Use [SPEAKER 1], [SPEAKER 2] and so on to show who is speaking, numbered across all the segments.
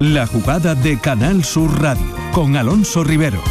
[SPEAKER 1] La jugada de Canal Sur Radio, con Alonso Rivero.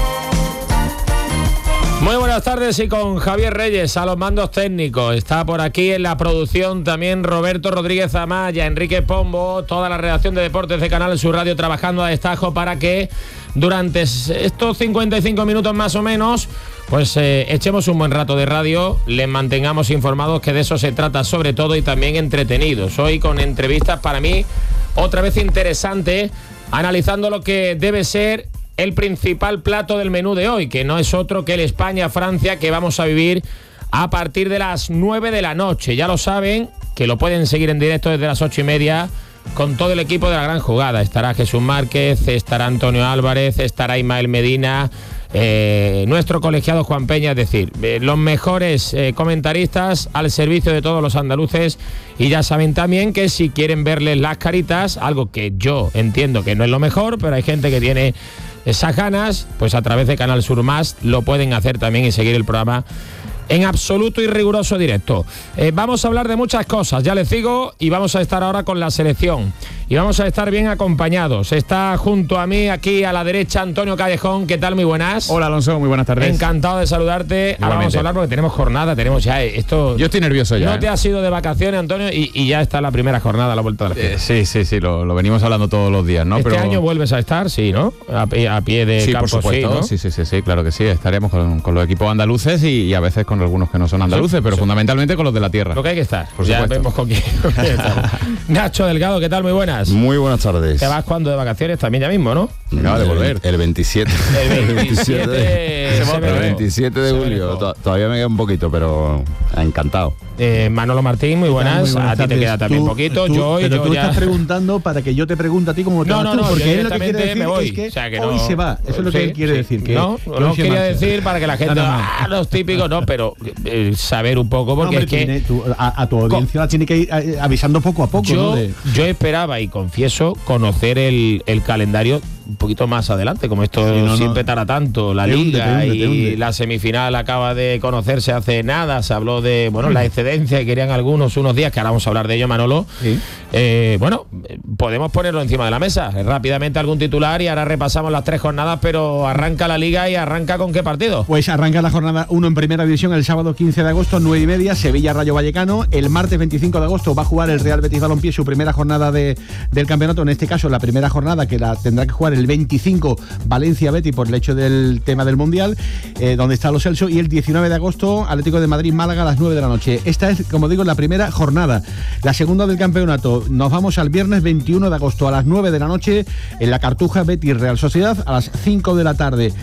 [SPEAKER 2] Muy buenas tardes y con Javier Reyes a los mandos técnicos. Está por aquí en la producción también Roberto Rodríguez Amaya, Enrique Pombo, toda la redacción de deportes de Canal Sur Radio trabajando a destajo para que durante estos 55 minutos más o menos pues echemos un buen rato de radio, les mantengamos informados, que de eso se trata sobre todo, y también entretenidos. Hoy con entrevistas para mí otra vez interesante, analizando lo que debe ser el principal plato del menú de hoy, que no es otro que el España-Francia, que vamos a vivir a partir de las 9 de la noche. Ya lo saben, que lo pueden seguir en directo desde las 8:30 con todo el equipo de La Gran Jugada. Estará Jesús Márquez, estará Antonio Álvarez, estará Ismael Medina, nuestro colegiado Juan Peña, es decir, los mejores comentaristas al servicio de todos los andaluces. Y ya saben también que si quieren verles las caritas, algo que yo entiendo que no es lo mejor, pero hay gente que tiene esas ganas, pues a través de Canal Sur Más lo pueden hacer también y seguir el programa en absoluto y riguroso directo. Vamos a hablar de muchas cosas, ya les digo, y vamos a estar ahora con la selección. Y vamos a estar bien acompañados. Está junto a mí, aquí a la derecha, Antonio Callejón. ¿Qué tal? Muy buenas.
[SPEAKER 3] Hola, Alonso, muy buenas tardes.
[SPEAKER 2] Encantado de saludarte. Ahora vamos a hablar porque tenemos jornada, tenemos ya esto.
[SPEAKER 3] Yo estoy nervioso ya.
[SPEAKER 2] No te has ido de vacaciones, Antonio, y ya está la primera jornada a la vuelta de la fiesta.
[SPEAKER 3] Sí, lo venimos hablando todos los días, ¿no?
[SPEAKER 2] Este año vuelves a estar, sí, ¿no? A pie de
[SPEAKER 3] sí,
[SPEAKER 2] campo,
[SPEAKER 3] por supuesto.
[SPEAKER 2] Sí, ¿no?
[SPEAKER 3] Sí, claro que sí. Estaremos con los equipos andaluces y a veces con algunos que no son andaluces, pero fundamentalmente con los de la tierra.
[SPEAKER 2] Lo que hay que estar.
[SPEAKER 3] Por
[SPEAKER 2] ya
[SPEAKER 3] supuesto.
[SPEAKER 2] vemos con quién. Nacho Delgado, ¿qué tal? Muy buenas.
[SPEAKER 4] Muy buenas tardes.
[SPEAKER 2] ¿Te vas cuándo de vacaciones? También ya mismo, ¿no?
[SPEAKER 3] Acaba de volver.
[SPEAKER 4] El 27.
[SPEAKER 2] El 27
[SPEAKER 4] El 27 de julio. Todavía me queda un poquito, pero encantado.
[SPEAKER 2] Manolo Martín, muy buenas. A ti te queda también poquito.
[SPEAKER 5] Tú
[SPEAKER 2] ya
[SPEAKER 5] estás preguntando para que yo te pregunte a ti cómo te vas tú, porque él lo que quiere decir
[SPEAKER 2] me voy.
[SPEAKER 5] es que,
[SPEAKER 2] o sea, que
[SPEAKER 5] hoy se va. Eso es lo que él quiere decir. Que
[SPEAKER 2] no quería decir para que la gente los típicos, no, pero saber un poco, porque es que
[SPEAKER 5] a tu audiencia la tiene que ir avisando poco a poco.
[SPEAKER 2] Yo esperaba, y confieso, conocer el calendario un poquito más adelante, como esto siempre tarda tanto, la liga y la semifinal acaba de conocerse hace nada, se habló de la excedencia que querían algunos unos días, que ahora vamos a hablar de ello, Manolo. Sí. Podemos ponerlo encima de la mesa rápidamente, algún titular, y ahora repasamos las 3 jornadas, pero arranca la liga. ¿Y arranca con qué partido?
[SPEAKER 5] Pues arranca la jornada 1 en primera división el sábado 15 de agosto, 9:30, Sevilla-Rayo Vallecano. El martes 25 de agosto va a jugar el Real Betis Balompié su primera jornada del campeonato, en este caso la primera jornada, que la tendrá que jugar el 25 Valencia-Betis por el hecho del tema del Mundial, donde está Los Celso. Y el 19 de agosto Atlético de Madrid-Málaga a las 9 de la noche. Esta es, como digo, la primera jornada. La segunda del campeonato, nos vamos al viernes 21 de agosto a las 9 de la noche en la Cartuja, Betis-Real Sociedad. A las 5 de la tarde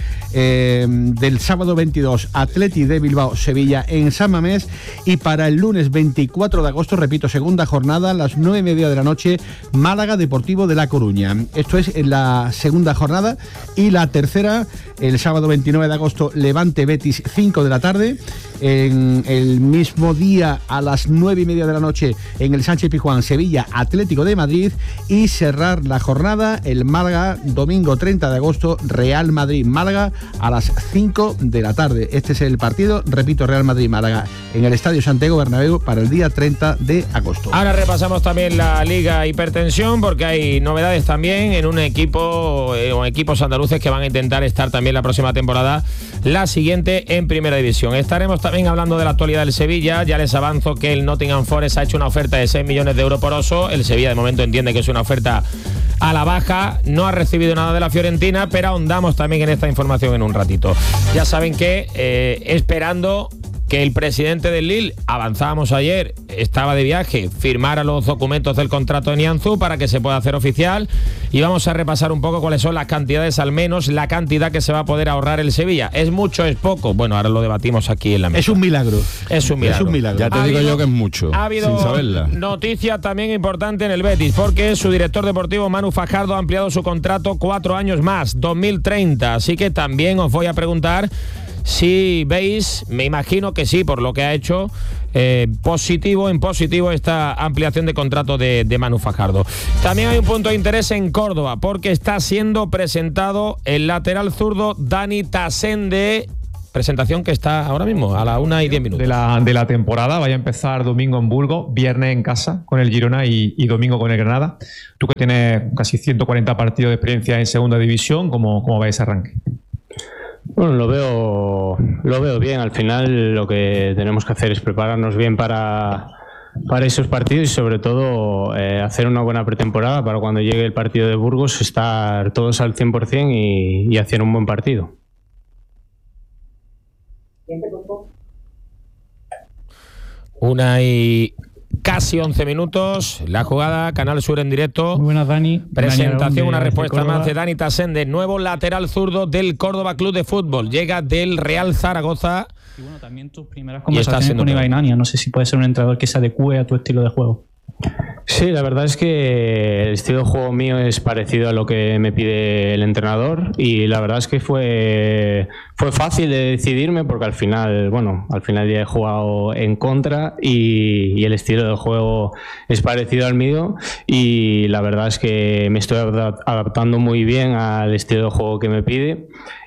[SPEAKER 5] del sábado 22, Atleti de Bilbao-Sevilla en San Mamés. Y para el lunes 24 de agosto, repito, segunda jornada, a las 9:30 de la noche, Málaga-Deportivo de La Coruña. Esto es en la segunda jornada. Y la tercera, el sábado 29 de agosto, Levante-Betis, 5 de la tarde. En el mismo día, a las 9:30 de la noche, en el Sánchez Pizjuán, Sevilla, Atlético de Madrid. Y cerrar la jornada, el Málaga, domingo 30 de agosto, Real Madrid-Málaga a las 5 de la tarde. Este es el partido, repito, Real Madrid-Málaga en el Estadio Santiago Bernabéu para el día 30 de agosto.
[SPEAKER 2] Ahora repasamos también la Liga Hipertensión, porque hay novedades también en un equipo o equipos andaluces que van a intentar estar también la próxima temporada, la siguiente, en Primera División. Estaremos también hablando de la actualidad del Sevilla. Ya les avanzo que el Nottingham Forest ha hecho una oferta de 6 millones de euros por Oso. El Sevilla de momento entiende que es una oferta a la baja, no ha recibido nada de la Fiorentina, pero ahondamos también en esta información en un ratito. Ya saben que esperando que el presidente del Lille, avanzábamos ayer, estaba de viaje, firmara los documentos del contrato de Nianzú para que se pueda hacer oficial, y vamos a repasar un poco cuáles son las cantidades, al menos la cantidad que se va a poder ahorrar el Sevilla. ¿Es mucho, es poco? Bueno, ahora lo debatimos aquí en la mesa.
[SPEAKER 5] Es un milagro.
[SPEAKER 2] Es un milagro.
[SPEAKER 4] Ya te digo yo que es mucho.
[SPEAKER 2] Ha habido
[SPEAKER 4] sin saberla.
[SPEAKER 2] Noticia también importante en el Betis, porque su director deportivo Manu Fajardo ha ampliado su contrato 4 años más, 2030. Así que también os voy a preguntar si veis, me imagino que sí, por lo que ha hecho, positivo esta ampliación de contrato de Manu Fajardo. También hay un punto de interés en Córdoba, porque está siendo presentado el lateral zurdo Dani Tasende, presentación que está ahora mismo a las 1:10
[SPEAKER 6] de la temporada. Vaya a empezar domingo en Burgos, viernes en casa con el Girona y domingo con el Granada. Tú que tienes casi 140 partidos de experiencia en segunda división, ¿cómo va ese arranque?
[SPEAKER 7] Bueno, lo veo bien. Al final lo que tenemos que hacer es prepararnos bien para esos partidos y sobre todo hacer una buena pretemporada para cuando llegue el partido de Burgos estar todos al 100% y hacer un buen partido.
[SPEAKER 2] Una y casi 11 minutos. La jugada, Canal Sur en directo.
[SPEAKER 8] Muy buenas, Dani.
[SPEAKER 2] Presentación, una respuesta más de Dani Tasende, nuevo lateral zurdo del Córdoba Club de Fútbol. Llega del Real Zaragoza.
[SPEAKER 8] Y bueno, también tus primeras conversaciones con Ibai Nania. No sé si puede ser un entrenador que se adecue a tu estilo de juego.
[SPEAKER 7] Sí, la verdad es que el estilo de juego mío es parecido a lo que me pide el entrenador y la verdad es que fue fácil de decidirme porque al final ya he jugado en contra y el estilo de juego es parecido al mío y la verdad es que me estoy adaptando muy bien al estilo de juego que me pide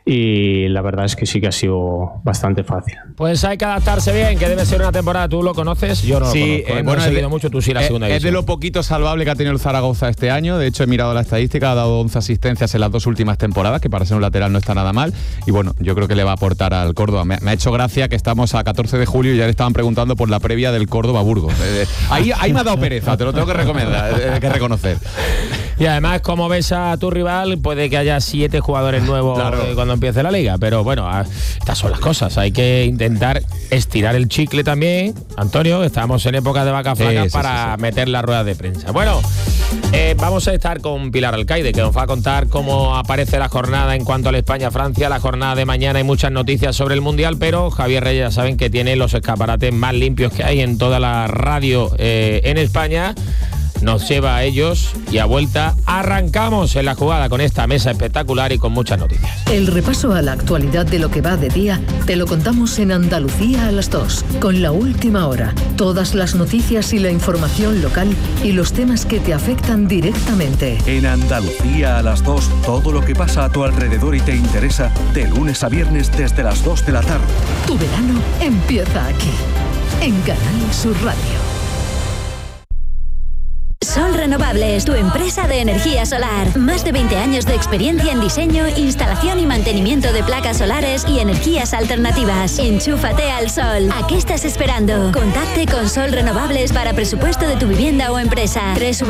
[SPEAKER 7] y la verdad es que sí que ha sido bastante fácil.
[SPEAKER 2] Pues hay que adaptarse bien, que debe ser una temporada. ¿Tú lo conoces? Yo no lo conozco. No he seguido mucho, tú sí la segunda división.
[SPEAKER 3] Es de lo poquito salvable que ha tenido el Zaragoza este año. De hecho, he mirado la estadística, ha dado 11 asistencias en las 2 últimas temporadas, que para ser un lateral no está nada mal. Y bueno, yo creo que le va a aportar al Córdoba. Me ha hecho gracia que estamos a 14 de julio y ya le estaban preguntando por la previa del Córdoba-Burgos. Ahí me ha dado pereza, te lo tengo que reconocer.
[SPEAKER 2] Y además, como ves a tu rival, puede que haya 7 jugadores nuevos cuando empiece la liga. Pero bueno, estas son las cosas. Hay que intentar estirar el chicle también, Antonio. Estamos en época de vacas flacas para meter la rueda de prensa. Bueno, vamos a estar con Pilar Alcaide, que nos va a contar cómo aparece la jornada en cuanto a la España-Francia. La jornada de mañana hay muchas noticias sobre el Mundial, pero Javier Reyes, ya saben que tiene los escaparates más limpios que hay en toda la radio en España. Nos lleva a ellos y a vuelta arrancamos en la jugada con esta mesa espectacular y con muchas noticias.
[SPEAKER 9] El repaso a la actualidad de lo que va de día te lo contamos en Andalucía a las 2, con La Última Hora. Todas las noticias y la información local y los temas que te afectan directamente.
[SPEAKER 1] En Andalucía a las 2, todo lo que pasa a tu alrededor y te interesa, de lunes a viernes desde las 2 de la tarde.
[SPEAKER 9] Tu verano empieza aquí, en Canal Sur Radio.
[SPEAKER 10] Sol Renovables, tu empresa de energía solar. Más de 20 años de experiencia en diseño, instalación y mantenimiento de placas solares y energías alternativas. Enchúfate al sol. ¿A qué estás esperando? Contacte con Sol Renovables para presupuesto de tu vivienda o empresa.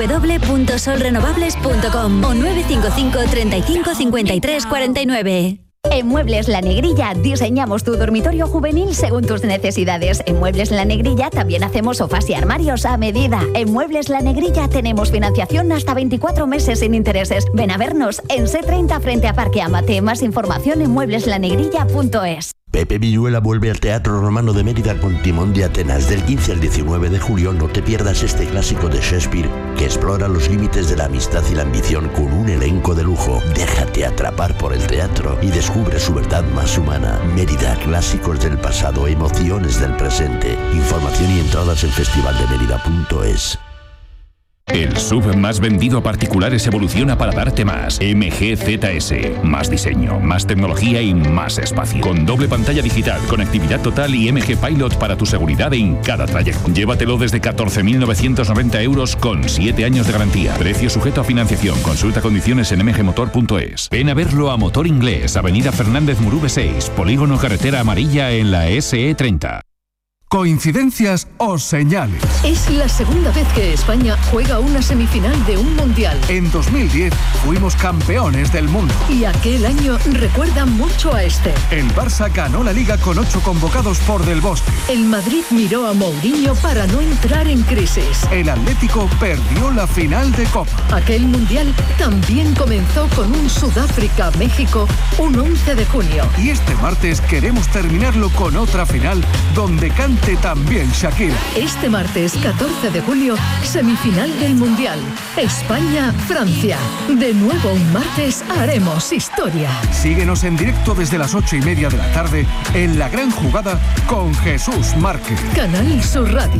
[SPEAKER 10] www.solrenovables.com o 955 35 53 49.
[SPEAKER 11] En Muebles La Negrilla diseñamos tu dormitorio juvenil según tus necesidades. En Muebles La Negrilla también hacemos sofás y armarios a medida. En Muebles La Negrilla tenemos financiación hasta 24 meses sin intereses. Ven a vernos en C30 frente a Parque Amate. Más información en muebleslanegrilla.es.
[SPEAKER 12] Pepe Villuela vuelve al Teatro Romano de Mérida con Timón de Atenas. Del 15 al 19 de julio no te pierdas este clásico de Shakespeare que explora los límites de la amistad y la ambición con un elenco de lujo. Déjate atrapar por el teatro y descubre su verdad más humana. Mérida, clásicos del pasado, emociones del presente. Información y entradas en festivaldemerida.es.
[SPEAKER 13] El SUV más vendido a particulares evoluciona para darte más. MG ZS. Más diseño, más tecnología y más espacio. Con doble pantalla digital, conectividad total y MG Pilot para tu seguridad en cada trayecto. Llévatelo desde 14.990 euros con 7 años de garantía. Precio sujeto a financiación. Consulta condiciones en mgmotor.es. Ven a verlo a Motor Inglés, Avenida Fernández Murube 6, Polígono Carretera Amarilla en la SE30.
[SPEAKER 1] ¿Coincidencias o señales?
[SPEAKER 9] Es la segunda vez que España juega una semifinal de un mundial.
[SPEAKER 1] En 2010 fuimos campeones del mundo.
[SPEAKER 9] Y aquel año recuerda mucho a este.
[SPEAKER 1] El Barça ganó la Liga con 8 convocados por Del Bosque.
[SPEAKER 9] El Madrid miró a Mourinho para no entrar en crisis.
[SPEAKER 1] El Atlético perdió la final de Copa.
[SPEAKER 9] Aquel mundial también comenzó con un Sudáfrica-México un 11 de junio.
[SPEAKER 1] Y este martes queremos terminarlo con otra final donde canta también Shakira.
[SPEAKER 9] Este martes 14 de julio, semifinal del Mundial. España-Francia. De nuevo un martes haremos historia.
[SPEAKER 1] Síguenos en directo desde las 8:30 de la tarde en La Gran Jugada con Jesús Márquez.
[SPEAKER 9] Canal Sur Radio.